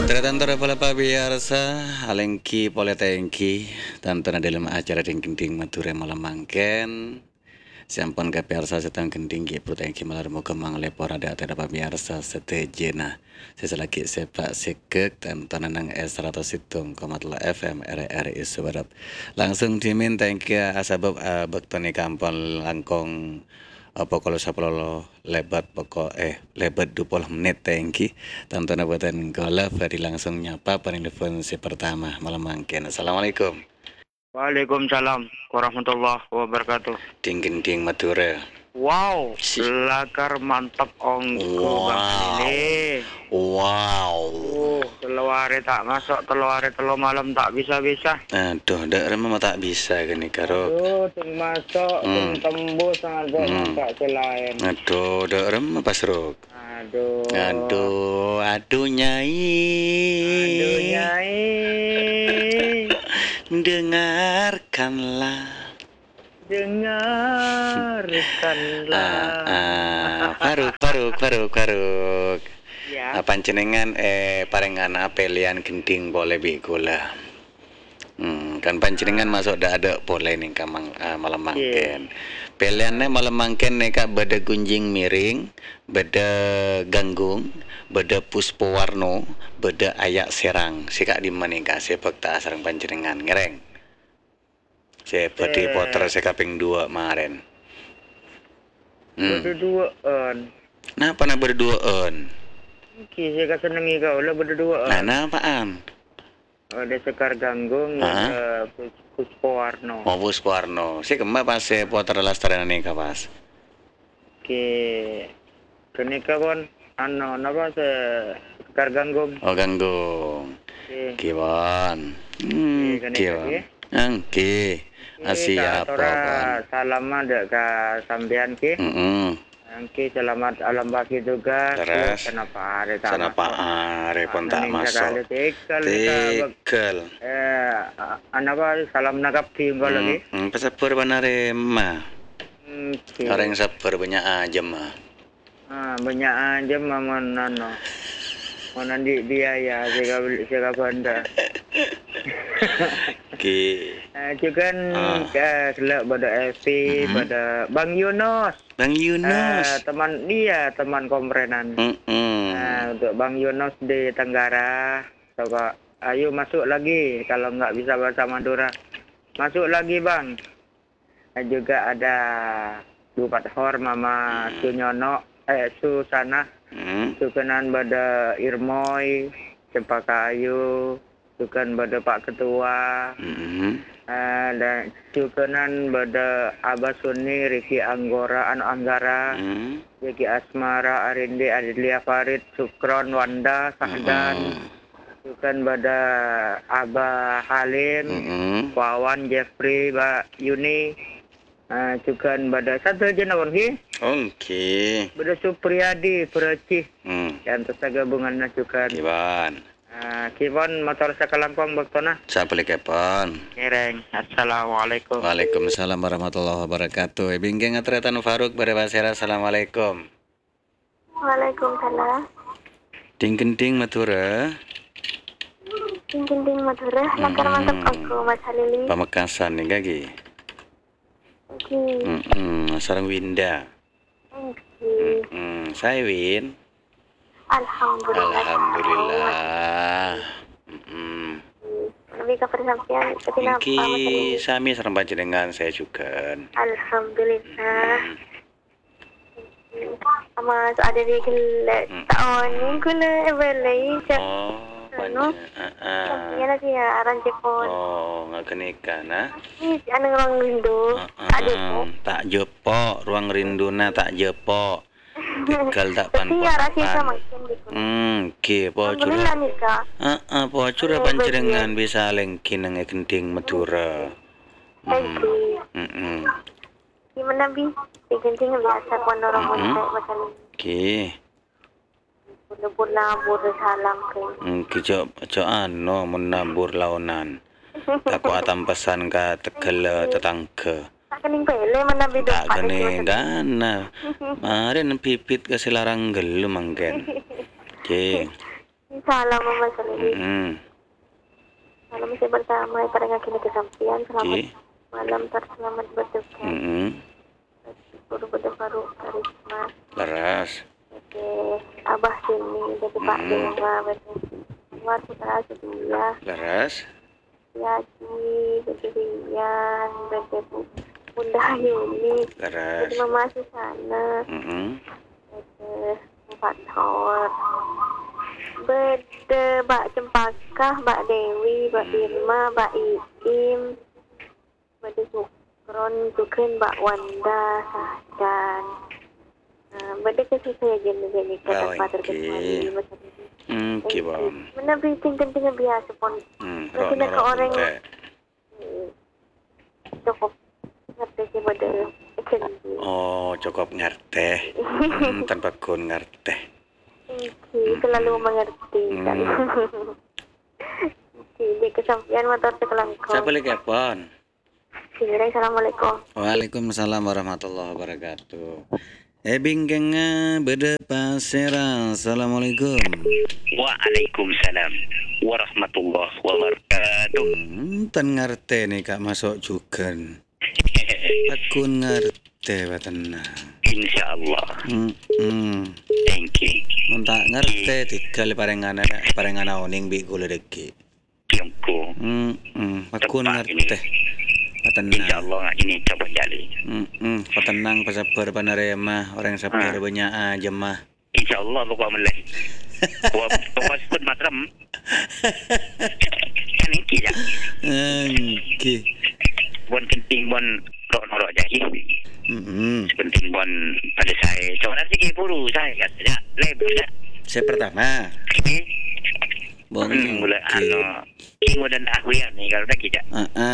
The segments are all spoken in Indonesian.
Tara pala pabiarsa, alengki pole tengki, tantana dalam acara ding mature malam mangken. Sampun ka piarsa setang gending ki tengki malar mo kemang lepor ada tada pabiarsa setejena. Seselagi sepak sekek tantana nang S101,3 FM RRI Subarap. Langsung dimin tengki asabab bektoni kampol langkong apa kalau sapolo lebat pokok lebat 20 menit tengki tonton buatan golf dari langsung nyapa telepon si pertama malam mangken. Assalamualaikum. Waalaikumsalam warahmatullahi wabarakatuh. Ding Madura. Wow, lakar mantap ongko Bang Lili. Wow. Telur tak masuk, telur malam tak bisa-bisa. Aduh, dak remeh tak bisa gini karo. Aduh, sing masuk, sing tembus ada masak selain. Aduh, dak remeh pas ruk. Aduh nyai. Aduh nyai. Dengarkanlah. Faruk. Ya. Panjenengan paringana pelian gending boleh bikola. Kan panjenengan masuk dak ada boleh nih kamang malam mangken. Peliannya malam mangken nih kak beda gunjing miring, beda ganggung, beda puspowarno, beda ayak serang. Sikak di mana kak sepak tak sarang panjenengan ngereng. Saya badi poter saya kaping 2 kemarin. Berduaan. Napa nak berduaan? Saya senengi kau lah berduaan. Nah, apaan? Ada Sekar Ganggung, ada Puspowarno. Oh, Puspowarno. Si kemana pas saya poter lastaran nih pas? Kenika pun, napa Sekar Ganggung. Oh, Ganggung. Kiwan. Kiwan. Angki. Siap pokoknya. Salam ada ke sampean ki. Angki selamat alam baki juga. Terus. Kenapa hari tak pun tak masuk. Tekel. Anapa salam nakap ki engkau lagi. Pesapur banare mah. Orang sabar banyak aja mah. Banyak aja mah mana. Mana di biaya jaga banda. Juga selak pada Evi, pada Bang Yunus. Teman komprenan. Untuk Bang Yunus di Tenggara. Coba, ayo masuk lagi kalau nggak bisa bahasa Madura. Masuk lagi Bang. Juga ada Bupati Hor Mama Susana. Sukanan pada Irmoy, Cempaka Ayu. Sukan pada Pak Ketua, dan sukanan pada Abah Sunni, Riki Anggara, Riki Asmara, Arindi, Adilia Farid, Sukron, Wanda, Sahdan, sukan pada Abah Halim, Wawan, Jeffrey, Mbak Yuni, sukan pada satu aja nawan ki. Oke. Pada Supriyadi, Perci, yang terus gabungannya sukan. Kibon motor sakalangkong baktona. Saya beli kepon. Ngereng. Assalamualaikum. Waalaikumsalam warahmatullahi wabarakatuh. Bingking atretan Faruk berbasera. Assalamualaikum. Waalaikumsalam. Ding Madura. Ding Madura. Lakar mantap aku Mas Halili. Pamekasan nih gagi. Sarang Winda. Saya Win. Alhamdulillah. Lebih ke persampaian kenapa? Sami sareng panjenengan saya juga. Alhamdulillah. Mas ada di tahun ini kula evalai. Banyak. Ya lagi ya aran cepon. Nggak kenika nah. Ini anu ruang rindu. Tak jepo ruang rinduna tak jepo. Tegal tak pan. Pocur. Pocur panjenengan bisa lengki nang gending Madura. Gimana bi? Gending biasa pondorong macam. Nabur salam ke. Jo menabur launan. Aku atam pesan ka Tegal tetangga. Tak kening pele menabi Tak kening dana. Mari pipit ke silarang gelu mangken. Salam Mama Salili. Salam saya pertama pada ngakini kesampian. Selamat malam terselamat berduka. Guru baru karisma. Laras. Oke, Abah sini jadi Pak Dewa betul. Luar putra sedia. Laras. Yaki, Bejerian, Bejebu, Bunda Yuni, Laras. jadi Mama Susana, Empat Thor, Bede, Mbak Cempaka, Mbak Dewi, Mbak Irma, Mbak Iim, Bede Sukron, Sukrin, Mbak Wanda, Sahdan, Bede kasih saya jenis-jenis kata Pater Ketuali, Bang. Mana briefing pentingnya biasa pun. Nanti nak orang cukup ngerti sih pada Oh, cukup ngerti. Tanpa kun ngerti. Selalu mengerti kan. Di kesampian motor sekelangkong. Siapa lagi apaan? Sirai, Assalamualaikum. Waalaikumsalam warahmatullahi wabarakatuh. Bingkenga beda pasera. Assalamualaikum. Waalaikumsalam warahmatullahi wabarakatuh. Tan ngerti nih kak masuk juga. Aku ngerti tenang. Insyaallah. Thank you. Muntak ngerti tiga parengan oning bi kula deki. Tiangku. Aku ngerti. Tenang. Insyaallah ini coba jali. Tenang pasabar panerema orang sabar banyak aja mah. Insyaallah pokok meleh. Pokok sebut matram. Kan iki ya. Iki. Bon penting bon norok jadi. Penting bon pada saya. Coba nanti buru saya kata lebih dah. Saya pertama. Bong. Mulai Kingo dan Ahwian nih kalau dah kita.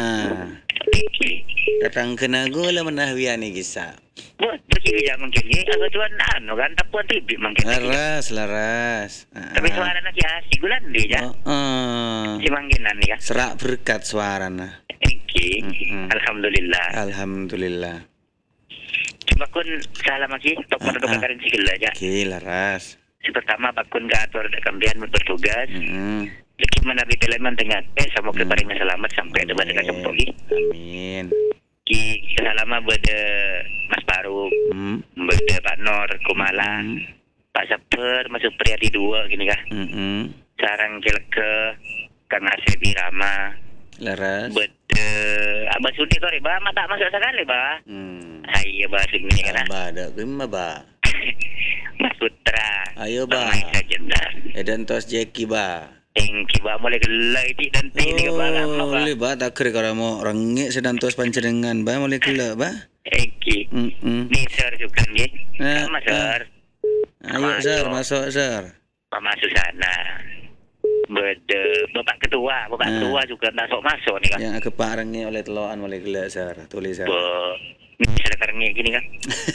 Datang kena gula menahwian nih kisah. Buat pergi kerja mungkin ni agak tuan kan tak puan tibik mungkin. Laras. Tapi suara nak asik gulan dia je. Si mangkinan ni kan. Serak berkat suara nah. Okey. Alhamdulillah. Cuba kun salam lagi tok pada karen sikil aja. Okey, Laras. Si pertama bakun ke atur kambian bertugas. Lagi mana di peleman tengah sama keparingan selamat sampai debat dekat jempol lagi. Amin. Ki selama berda Mas Baru, berda Pak Nor, Kumala, Pak Saper, masuk Priadi 2 gini kah? Sarang Keleke, Kang Asep Irama, Laras. berda Abah Sudi tu bah, tak masuk sekali bah. Hai bah sini kan? Abah ada gimana bah? Mas Putra. Ayo bah. Edan tos Jeki bah. Thank you bah, boleh gelak itu dan ini ke bah. Boleh bah, tak kira kalau mau rengik sedang tos pancenengan bah, boleh gelak bah. Thank you. Ni sir juga ni. Sama sir. Ayo sir, masuk sir. Masuk sana. Bapak ketua juga masuk ni kan. Yang aku parengi oleh teloan boleh gelak sir, tulis sir. Ni sudah karengnya gini kan.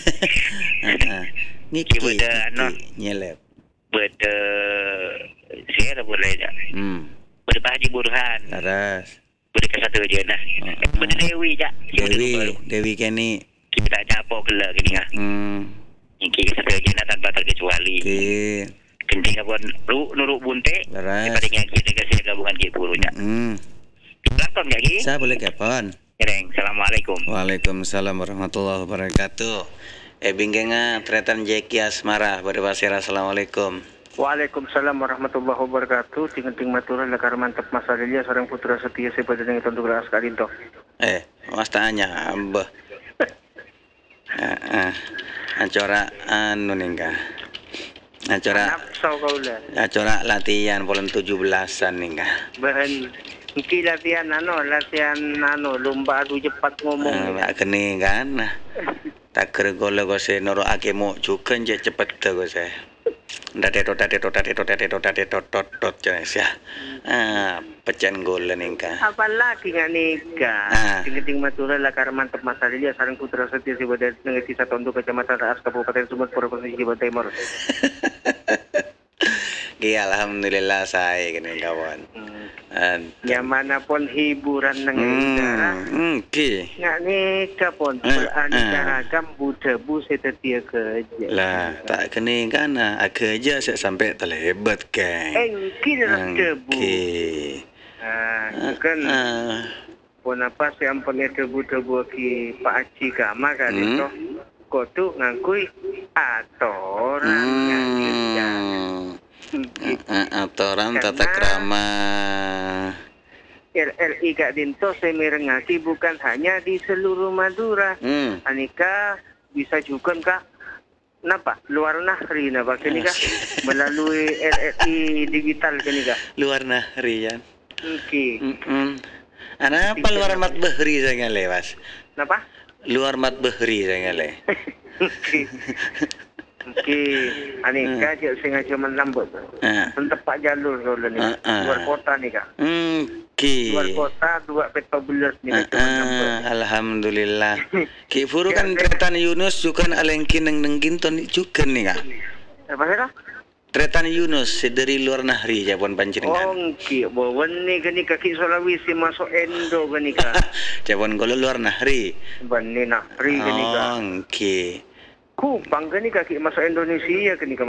Niki nyelep. Saya dah boleh je. Pak Haji Burhan. Laras. Ke satu je nah. Dewi je. Dewi Kenny. Kita tak capok gelak gini kan. Ini satu je nah tanpa terkecuali. Okey. Kenting buat nuruk bunte. Laras. Daripada yang kita kasih gabungan ke burunya. Langsung lagi. Saya boleh kapan? Assalamualaikum. Waalaikumsalam warahmatullahi wabarakatuh. Bingkenga tretan Jeki Asmara Badapasir. Assalamualaikum. Waalaikumsalam warahmatullahi wabarakatuh. Ting matura lakar mantap masalahnya seorang putra setia sepada dengan tentu geras kalinto. Mas tanya abah. Acara anu ningka. Acara latihan polen 17-an ningka. Bahan iki latihan lomba adu cepat ngomong. Kene kan. Tak kira gol se noro ake mo juga je cepet go se. Datetot ya. Pecan gol ningka. Apalagi nganika. Ting matura lakar mantap masalahnya sarang putra setia sepada dengan sisa tondu kecamatan Ras Kabupaten Sumut Provinsi Jawa Timur. Alhamdulillah saya kini kawan. Yang mana pun hiburan nang negara. Okey. Nak nikah pun beraneka ragam buta-bu setetia kerja. Lah, tak kena kan kerja saya sampai terlebat kan. Engki dalam tebu. Okey. Kan pun apa si ampun tebu-tebu ki Pak Aci Kama kan itu. Kau tu ngakui atoran atoran tata krama. RRI Kak Dinto semirengati bukan hanya di seluruh Madura. Anika bisa juga Kak. Kenapa? Luar negeri napa kini Kak? Melalui RRI digital kini Kak. Luar negeri ya. Okey. Apa luar mat bahri saya ngale, Mas? Kenapa? Luar mat bahri saya ngale. Okey. Anika je sengaja menambut. Mentepak jalur dulu ni. Luar kota ni Kak. Okey. Luar kota 2 petobulus ni Alhamdulillah. Ki furu kan Tretan Yunus juga alengki neng ginton juga nih Kak. Apa kata? Tretan Yunus dari luar negeri Japon panjenengan. Okey, bawen ni kini kaki Sulawesi masuk Indo kini Kak. Japon kalau luar negeri. Bani negeri kini Kak. Okey. Kupang kini kaki masuk Indonesia kini Kak.